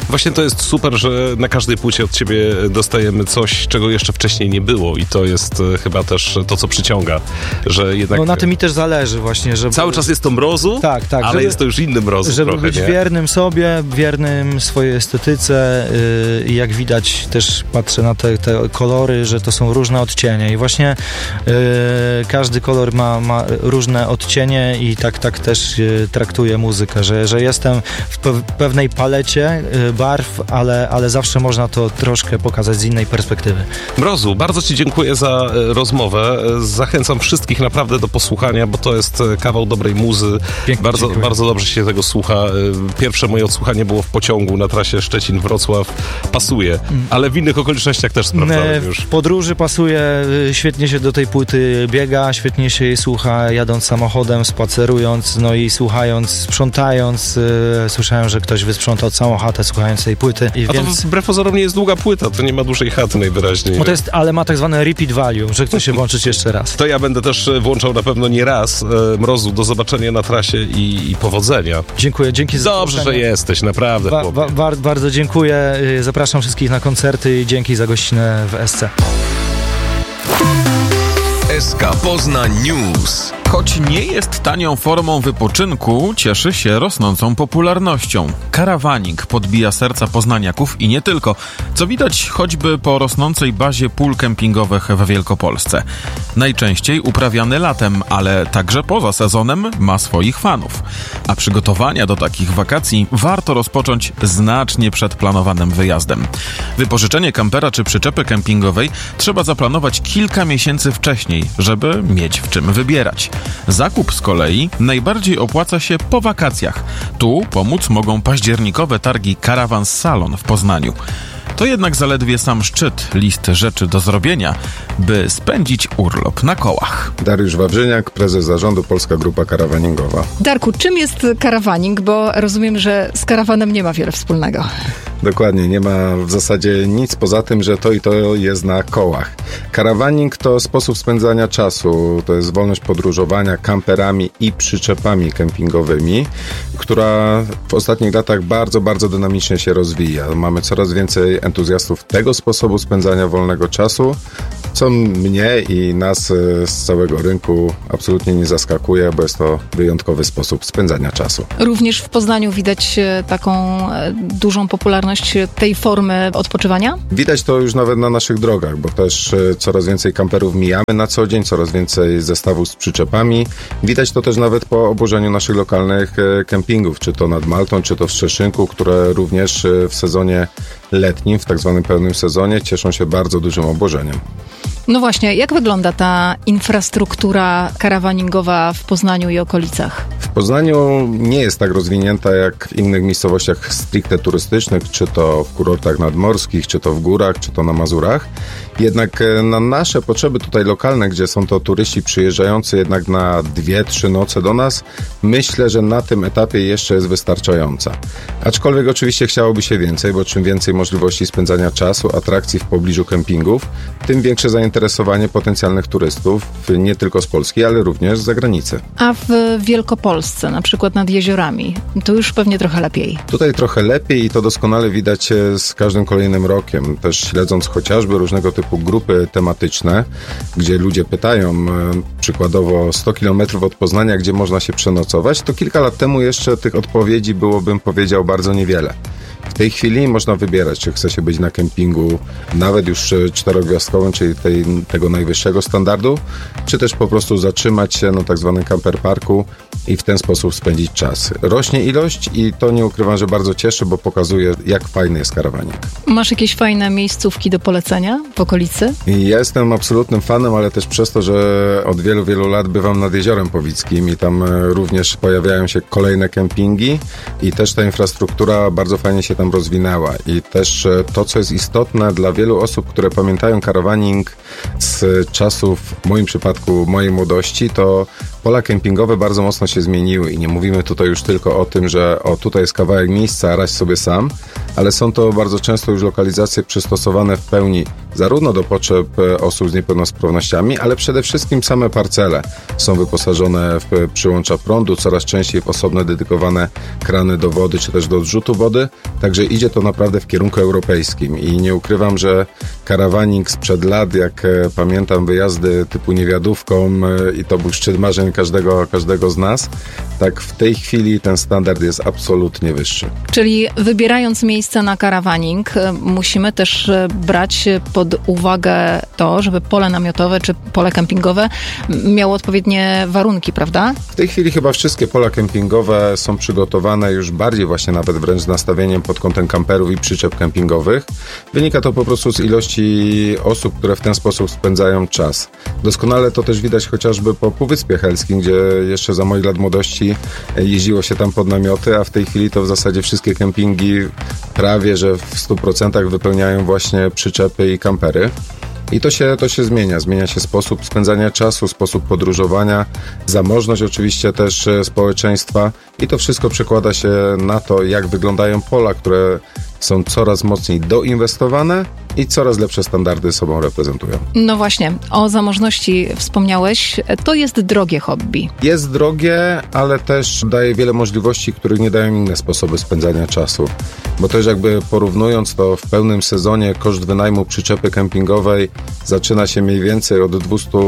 Właśnie to jest super, że na każdej płycie od ciebie dostajemy coś, czego jeszcze wcześniej nie było i to jest chyba też to, co przyciąga, że jednak... No na tym mi też zależy właśnie, żeby... Cały czas jest to Mrozu, tak, ale żeby, jest to już inny Mrozu żeby trochę, być nie? wiernym sobie, wiernym swojej estetyce i jak widać też patrzę na te kolory, że to są różne odcienie i właśnie każdy kolor ma różne odcienie i tak też traktuję muzykę, że jestem w pewnej palecie barw, ale zawsze można to troszkę pokazać z innej perspektywy. Mrozu, bardzo ci dziękuję za rozmowę. Zachęcam wszystkich naprawdę do posłuchania, bo to jest kawał dobrej muzy. Bardzo dobrze się tego słucha. Pierwsze moje odsłuchanie było w pociągu na trasie Szczecin-Wrocław. Pasuje, ale w innych okolicznościach też sprawdzałem już. W podróży pasuje, świetnie się do tej płyty biega, świetnie się jej słucha jadąc samochodem, spacerując, no i słuchając, sprzątając. Słyszałem, że ktoś wysprzątał całą chatę słuchając tej płyty. A to wbrew pozorom nie jest długa płyta, to nie ma dłużej chaty najwyraźniej. No to jest, ale ma tak zwane repeat value, że chce się włączyć jeszcze raz. To ja będę też włączał na pewno nie raz. Mrozu, do zobaczenia na trasie i powodzenia. Dziękuję, dzięki za Dobrze, że jesteś, naprawdę. Bardzo dziękuję, zapraszam wszystkich na koncerty i dzięki za gościnę w SC. SK Poznań News. Choć nie jest tanią formą wypoczynku, cieszy się rosnącą popularnością. Karawaning podbija serca poznaniaków i nie tylko, co widać choćby po rosnącej bazie pól kempingowych w Wielkopolsce. Najczęściej uprawiany latem, ale także poza sezonem ma swoich fanów. A przygotowania do takich wakacji warto rozpocząć znacznie przed planowanym wyjazdem. Wypożyczenie kampera czy przyczepy kempingowej trzeba zaplanować kilka miesięcy wcześniej, żeby mieć w czym wybierać. Zakup z kolei najbardziej opłaca się po wakacjach. Tu pomóc mogą październikowe targi Caravan Salon w Poznaniu. To jednak zaledwie sam szczyt, list rzeczy do zrobienia, by spędzić urlop na kołach. Dariusz Wawrzyniak, prezes zarządu Polska Grupa Karawaningowa. Darku, czym jest karawaning? Bo rozumiem, że z karawanem nie ma wiele wspólnego. Dokładnie, nie ma w zasadzie nic poza tym, że to i to jest na kołach. Karawaning to sposób spędzania czasu, to jest wolność podróżowania kamperami i przyczepami kempingowymi, która w ostatnich latach bardzo, bardzo dynamicznie się rozwija. Mamy coraz więcej entuzjastów tego sposobu spędzania wolnego czasu, co mnie i nas z całego rynku absolutnie nie zaskakuje, bo jest to wyjątkowy sposób spędzania czasu. Również w Poznaniu widać taką dużą popularność tej formy odpoczywania? Widać to już nawet na naszych drogach, bo też coraz więcej kamperów mijamy na co dzień, coraz więcej zestawów z przyczepami. Widać to też nawet po obłożeniu naszych lokalnych kempingów, czy to nad Maltą, czy to w Strzeszynku, które również w sezonie letnim, w tak zwanym pełnym sezonie, cieszą się bardzo dużym obłożeniem. No właśnie, jak wygląda ta infrastruktura karawaningowa w Poznaniu i okolicach? W Poznaniu nie jest tak rozwinięta jak w innych miejscowościach stricte turystycznych, czy to w kurortach nadmorskich, czy to w górach, czy to na Mazurach. Jednak na nasze potrzeby tutaj lokalne, gdzie są to turyści przyjeżdżający jednak na 2-3 noce do nas, myślę, że na tym etapie jeszcze jest wystarczająca. Aczkolwiek oczywiście chciałoby się więcej, bo czym więcej możliwości spędzania czasu, atrakcji w pobliżu kempingów, tym większe zainteresowanie potencjalnych turystów, nie tylko z Polski, ale również z zagranicy. A w Wielkopolsce, na przykład nad jeziorami, to już pewnie trochę lepiej. Tutaj trochę lepiej i to doskonale widać z każdym kolejnym rokiem. Też śledząc chociażby różnego typu grupy tematyczne, gdzie ludzie pytają przykładowo 100 km od Poznania, gdzie można się przenocować, to kilka lat temu jeszcze tych odpowiedzi było, bym powiedział, bardzo niewiele. W tej chwili można wybierać, czy chce się być na kempingu nawet już 4-gwiazdkowym, czyli tego najwyższego standardu, czy też po prostu zatrzymać się na tak zwanym camper parku i w ten sposób spędzić czas. Rośnie ilość i to nie ukrywam, że bardzo cieszy, bo pokazuje, jak fajny jest karawanik. Masz jakieś fajne miejscówki do polecenia w okolicy? Ja jestem absolutnym fanem, ale też przez to, że od wielu, wielu lat bywam nad Jeziorem Powickim i tam również pojawiają się kolejne kempingi i też ta infrastruktura bardzo fajnie się tam rozwinęła i też to, co jest istotne dla wielu osób, które pamiętają karawaning z czasów, w moim przypadku, mojej młodości, to pola kempingowe bardzo mocno się zmieniły i nie mówimy tutaj już tylko o tym, że tutaj jest kawałek miejsca, radź sobie sam, ale są to bardzo często już lokalizacje przystosowane w pełni zarówno do potrzeb osób z niepełnosprawnościami, ale przede wszystkim same parcele są wyposażone w przyłącza prądu, coraz częściej w osobne dedykowane krany do wody, czy też do odrzutu wody, także Także idzie to naprawdę w kierunku europejskim i nie ukrywam, że karawaning sprzed lat, jak pamiętam wyjazdy typu Niewiadówką i to był szczyt marzeń każdego z nas, tak w tej chwili ten standard jest absolutnie wyższy. Czyli wybierając miejsce na karawaning, musimy też brać pod uwagę to, żeby pole namiotowe czy pole kempingowe miało odpowiednie warunki, prawda? W tej chwili chyba wszystkie pola kempingowe są przygotowane już bardziej właśnie nawet wręcz z nastawieniem pod kątem kamperów i przyczep kempingowych. Wynika to po prostu z ilości osób, które w ten sposób spędzają czas. Doskonale to też widać chociażby po Półwyspie Helskim, gdzie jeszcze za moich lat młodości jeździło się tam pod namioty, a w tej chwili to w zasadzie wszystkie kempingi prawie, że w 100% wypełniają właśnie przyczepy i kampery. I to się zmienia. Zmienia się sposób spędzania czasu, sposób podróżowania, zamożność oczywiście też społeczeństwa i to wszystko przekłada się na to, jak wyglądają pola, które są coraz mocniej doinwestowane i coraz lepsze standardy sobą reprezentują. No właśnie, o zamożności wspomniałeś. To jest drogie hobby. Jest drogie, ale też daje wiele możliwości, których nie dają inne sposoby spędzania czasu. Bo też jakby porównując to w pełnym sezonie koszt wynajmu przyczepy kempingowej zaczyna się mniej więcej od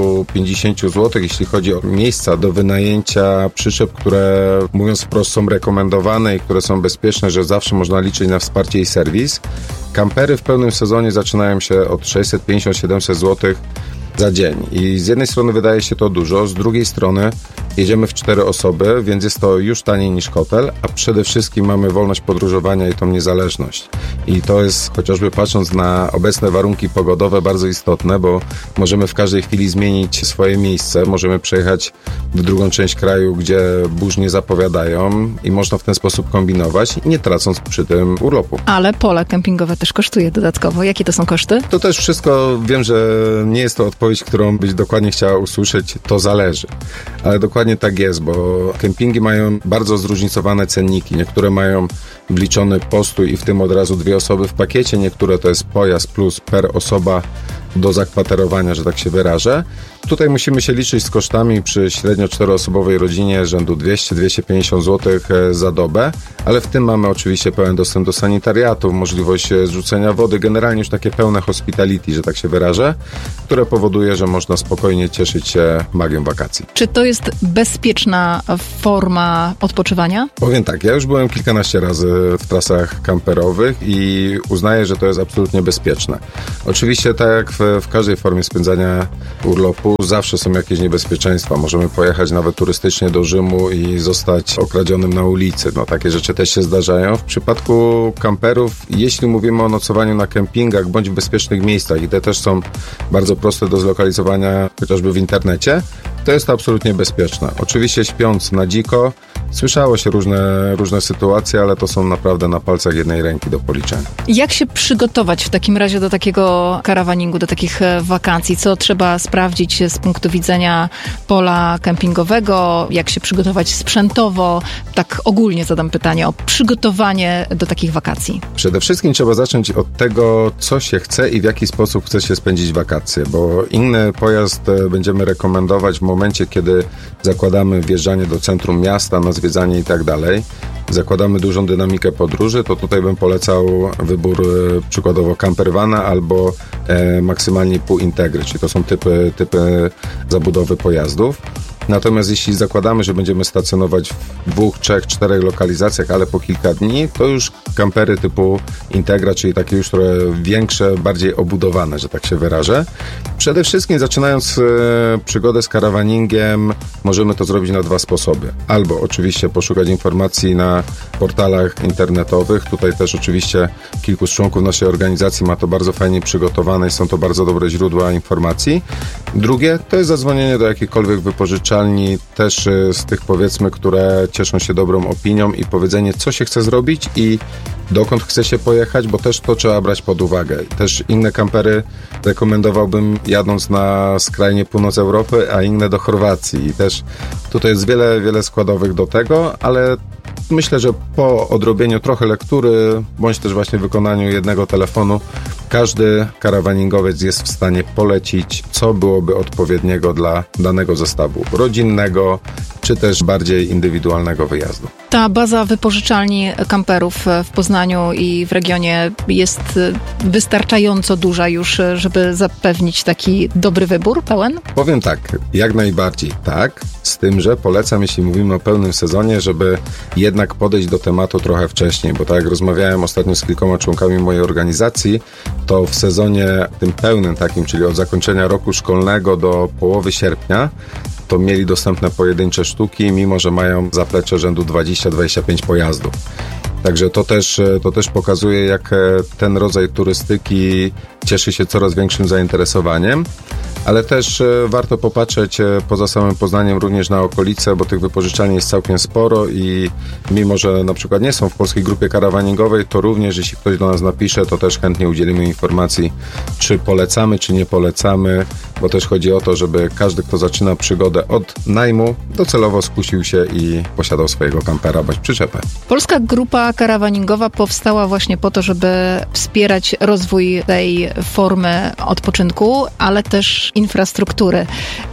250 zł, jeśli chodzi o miejsca do wynajęcia przyczep, które mówiąc wprost są rekomendowane i które są bezpieczne, że zawsze można liczyć na wsparcie i serwis. Kampery w pełnym sezonie zaczynają się od 650-700 zł za dzień. I z jednej strony wydaje się to dużo, z drugiej strony jedziemy w 4 osoby, więc jest to już taniej niż hotel, a przede wszystkim mamy wolność podróżowania i tą niezależność. I to jest, chociażby patrząc na obecne warunki pogodowe, bardzo istotne, bo możemy w każdej chwili zmienić swoje miejsce, możemy przejechać w drugą część kraju, gdzie burz nie zapowiadają i można w ten sposób kombinować, nie tracąc przy tym urlopu. Ale pole kempingowe też kosztuje dodatkowo. Jakie to są koszty? To też wszystko, wiem, że nie jest to odpowiedź, którą byś dokładnie chciała usłyszeć, to zależy. Ale dokładnie tak jest, bo kempingi mają bardzo zróżnicowane cenniki. Niektóre mają wliczony postój i w tym od razu 2 osoby w pakiecie, niektóre to jest pojazd plus per osoba do zakwaterowania, że tak się wyrażę. Tutaj musimy się liczyć z kosztami przy średnio 4-osobowej rodzinie rzędu 200-250 zł za dobę, ale w tym mamy oczywiście pełen dostęp do sanitariatów, możliwość zrzucenia wody, generalnie już takie pełne hospitality, że tak się wyrażę, które powoduje, że można spokojnie cieszyć się magią wakacji. Czy to jest bezpieczna forma odpoczywania? Powiem tak, ja już byłem kilkanaście razy w trasach kamperowych i uznaję, że to jest absolutnie bezpieczne. Oczywiście tak jak w każdej formie spędzania urlopu zawsze są jakieś niebezpieczeństwa. Możemy pojechać nawet turystycznie do Rzymu i zostać okradzionym na ulicy. No, takie rzeczy też się zdarzają. W przypadku kamperów, jeśli mówimy o nocowaniu na kempingach bądź w bezpiecznych miejscach i te też są bardzo proste do zlokalizowania chociażby w internecie, to jest to absolutnie bezpieczne. Oczywiście śpiąc na dziko, słyszało się różne sytuacje, ale to są naprawdę na palcach jednej ręki do policzenia. Jak się przygotować w takim razie do takiego karawaningu, do takich wakacji? Co trzeba sprawdzić z punktu widzenia pola kempingowego? Jak się przygotować sprzętowo? Tak ogólnie zadam pytanie o przygotowanie do takich wakacji. Przede wszystkim trzeba zacząć od tego, co się chce i w jaki sposób chce się spędzić wakacje, bo inny pojazd będziemy rekomendować w momencie, kiedy zakładamy wjeżdżanie do centrum miasta, na zwiedzanie i tak dalej. Zakładamy dużą dynamikę podróży, to tutaj bym polecał wybór przykładowo campervana albo maksymalnie półintegry, czyli to są typy zabudowy pojazdów. Natomiast jeśli zakładamy, że będziemy stacjonować w 2, 3, 4 lokalizacjach, ale po kilka dni, to już kampery typu Integra, czyli takie już trochę większe, bardziej obudowane, że tak się wyrażę. Przede wszystkim zaczynając przygodę z karawaningiem, możemy to zrobić na 2 sposoby. Albo oczywiście poszukać informacji na portalach internetowych. Tutaj też oczywiście kilku z członków naszej organizacji ma to bardzo fajnie przygotowane i są to bardzo dobre źródła informacji. Drugie to jest zadzwonienie do jakiejkolwiek wypożyczalni, też z tych powiedzmy, które cieszą się dobrą opinią i powiedzenie, co się chce zrobić i dokąd chce się pojechać, bo też to trzeba brać pod uwagę. Też inne kampery rekomendowałbym jadąc na skrajnie północ Europy, a inne do Chorwacji. I też tutaj jest wiele składowych do tego, ale myślę, że po odrobieniu trochę lektury, bądź też właśnie wykonaniu jednego telefonu, każdy karawaningowiec jest w stanie polecić, co byłoby odpowiedniego dla danego zestawu rodzinnego, czy też bardziej indywidualnego wyjazdu. Ta baza wypożyczalni kamperów w Poznaniu i w regionie jest wystarczająco duża już, żeby zapewnić taki dobry wybór, pełen? Powiem tak, jak najbardziej tak, z tym, że polecam, jeśli mówimy o pełnym sezonie, żeby jednak podejść do tematu trochę wcześniej, bo tak jak rozmawiałem ostatnio z kilkoma członkami mojej organizacji, to w sezonie tym pełnym takim, czyli od zakończenia roku szkolnego do połowy sierpnia, to mieli dostępne pojedyncze sztuki, mimo że mają zaplecze rzędu 20-25 pojazdów. Także to też pokazuje, jak ten rodzaj turystyki cieszy się coraz większym zainteresowaniem, ale też warto popatrzeć poza samym Poznaniem również na okolice, bo tych wypożyczalni jest całkiem sporo i mimo że na przykład nie są w polskiej grupie karawaningowej, to również jeśli ktoś do nas napisze, to też chętnie udzielimy informacji, czy polecamy, czy nie polecamy, bo też chodzi o to, żeby każdy, kto zaczyna przygodę od najmu, docelowo skusił się i posiadał swojego kampera bądź przyczepę. Polska grupa karawaningowa powstała właśnie po to, żeby wspierać rozwój tej formy odpoczynku, ale też infrastruktury.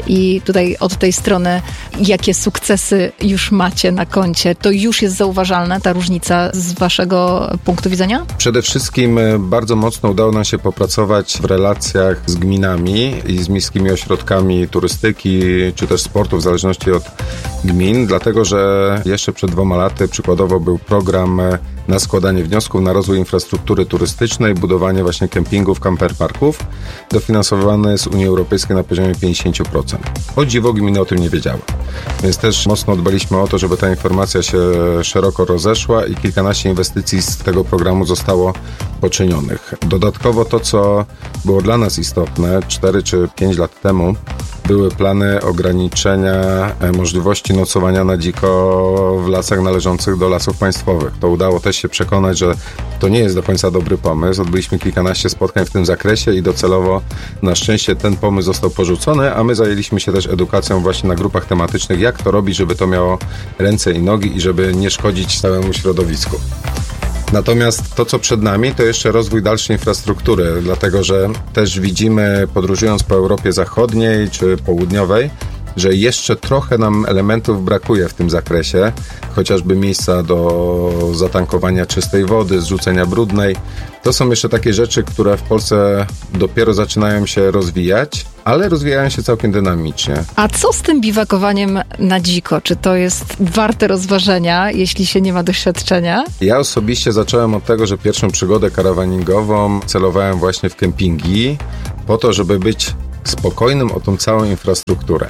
I tutaj od tej strony, jakie sukcesy już macie na koncie? To już jest zauważalne, ta różnica z waszego punktu widzenia? Przede wszystkim bardzo mocno udało nam się popracować w relacjach z gminami i z miejskimi ośrodkami turystyki, czy też sportu, w zależności od gmin, dlatego że jeszcze przed 2 laty przykładowo był program na składanie wniosków na rozwój infrastruktury turystycznej, budowanie właśnie kempingów, camperparków, dofinansowany z Unii Europejskiej na poziomie 50%. O dziwo gminy o tym nie wiedziały. Więc też mocno dbaliśmy o to, żeby ta informacja się szeroko rozeszła i kilkanaście inwestycji z tego programu zostało poczynionych. Dodatkowo to, co było dla nas istotne, 4 czy 5 lat temu, były plany ograniczenia możliwości nocowania na dziko w lasach należących do lasów państwowych. To udało też się przekonać, że to nie jest do końca dobry pomysł. Odbyliśmy kilkanaście spotkań w tym zakresie i docelowo na szczęście ten pomysł został porzucony, a my zajęliśmy się też edukacją właśnie na grupach tematycznych, jak to robić, żeby to miało ręce i nogi i żeby nie szkodzić całemu środowisku. Natomiast to, co przed nami, to jeszcze rozwój dalszej infrastruktury, dlatego że też widzimy, podróżując po Europie Zachodniej czy Południowej, że jeszcze trochę nam elementów brakuje w tym zakresie, chociażby miejsca do zatankowania czystej wody, zrzucenia brudnej. To są jeszcze takie rzeczy, które w Polsce dopiero zaczynają się rozwijać, ale rozwijają się całkiem dynamicznie. A co z tym biwakowaniem na dziko? Czy to jest warte rozważenia, jeśli się nie ma doświadczenia? Ja osobiście zacząłem od tego, że pierwszą przygodę karawaningową celowałem właśnie w kempingi, po to, żeby być spokojnym o tą całą infrastrukturę.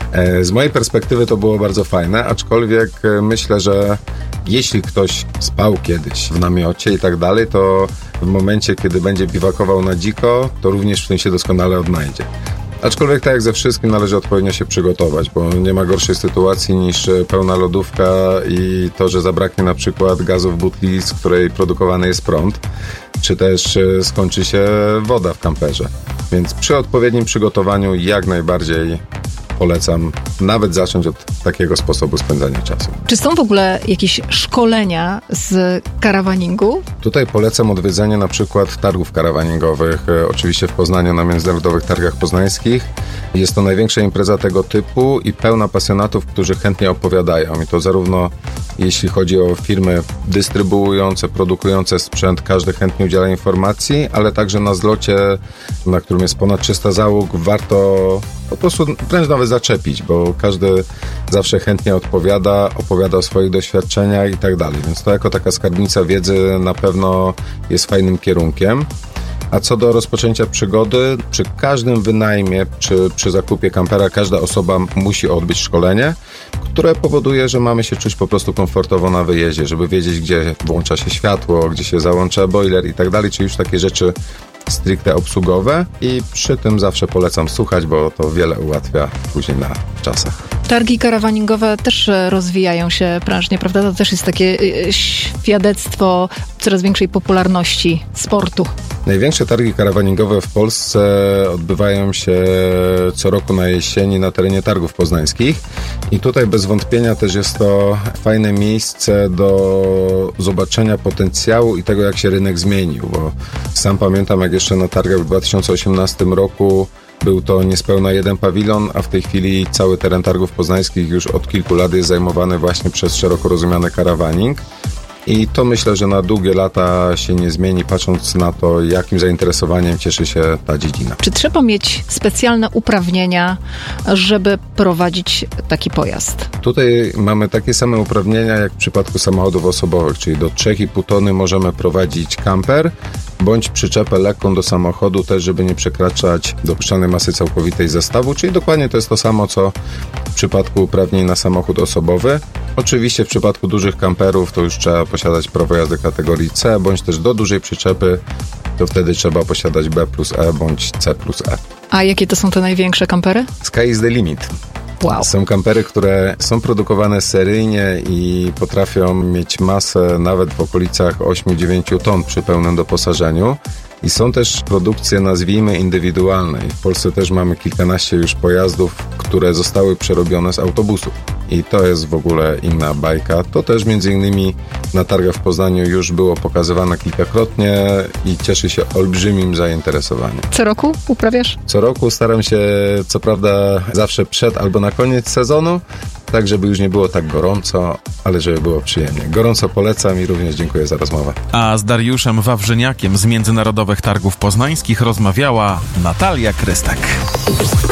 Z mojej perspektywy to było bardzo fajne, aczkolwiek myślę, że jeśli ktoś spał kiedyś w namiocie i tak dalej, to w momencie, kiedy będzie biwakował na dziko, to również w tym się doskonale odnajdzie. Aczkolwiek tak jak ze wszystkim należy odpowiednio się przygotować, bo nie ma gorszej sytuacji niż pełna lodówka i to, że zabraknie na przykład gazu w butli, z której produkowany jest prąd, czy też skończy się woda w kamperze. Więc przy odpowiednim przygotowaniu jak najbardziej polecam nawet zacząć od takiego sposobu spędzania czasu. Czy są w ogóle jakieś szkolenia z karawaningu? Tutaj polecam odwiedzenie na przykład targów karawaningowych, oczywiście w Poznaniu na Międzynarodowych Targach Poznańskich. Jest to największa impreza tego typu i pełna pasjonatów, którzy chętnie opowiadają. I to zarówno jeśli chodzi o firmy dystrybuujące, produkujące sprzęt, każdy chętnie udziela informacji, ale także na zlocie, na którym jest ponad 300 załóg, warto po prostu wręcz nawet zaczepić, bo każdy zawsze chętnie opowiada o swoich doświadczeniach i tak dalej. Więc to jako taka skarbnica wiedzy na pewno jest fajnym kierunkiem. A co do rozpoczęcia przygody, przy każdym wynajmie czy przy zakupie kampera każda osoba musi odbyć szkolenie, które powoduje, że mamy się czuć po prostu komfortowo na wyjeździe, żeby wiedzieć, gdzie włącza się światło, gdzie się załącza boiler i tak dalej, czyli już takie rzeczy stricte obsługowe i przy tym zawsze polecam słuchać, bo to wiele ułatwia później na czasach. Targi karawaningowe też rozwijają się prężnie, prawda? To też jest takie świadectwo coraz większej popularności sportu. Największe targi karawaningowe w Polsce odbywają się co roku na jesieni na terenie targów poznańskich i tutaj bez wątpienia też jest to fajne miejsce do zobaczenia potencjału i tego, jak się rynek zmienił, bo sam pamiętam, jak jeszcze na targach w 2018 roku był to niespełna jeden pawilon, a w tej chwili cały teren targów poznańskich już od kilku lat jest zajmowany właśnie przez szeroko rozumiany karawaning. I to myślę, że na długie lata się nie zmieni, patrząc na to, jakim zainteresowaniem cieszy się ta dziedzina. Czy trzeba mieć specjalne uprawnienia, żeby prowadzić taki pojazd? Tutaj mamy takie same uprawnienia jak w przypadku samochodów osobowych, czyli do 3,5 tony możemy prowadzić kamper bądź przyczepę lekką do samochodu też, żeby nie przekraczać dopuszczalnej masy całkowitej zestawu, czyli dokładnie to jest to samo, co w przypadku uprawnień na samochód osobowy. Oczywiście w przypadku dużych kamperów to już trzeba posiadać prawo jazdy kategorii C, bądź też do dużej przyczepy, to wtedy trzeba posiadać B+E bądź C+E. A jakie to są te największe kampery? Sky is the limit. Wow. Są kampery, które są produkowane seryjnie i potrafią mieć masę nawet w okolicach 8-9 ton przy pełnym doposażeniu. I są też produkcje, nazwijmy, indywidualne. W Polsce też mamy kilkanaście już pojazdów, które zostały przerobione z autobusów. I to jest w ogóle inna bajka. To też między innymi na targach w Poznaniu już było pokazywane kilkakrotnie i cieszy się olbrzymim zainteresowaniem. Co roku uprawiasz? Co roku staram się, co prawda, zawsze przed albo na koniec sezonu, tak żeby już nie było tak gorąco, ale żeby było przyjemnie. Gorąco polecam i również dziękuję za rozmowę. A z Dariuszem Wawrzyniakiem z Międzynarodowych Targów Poznańskich rozmawiała Natalia Krystek.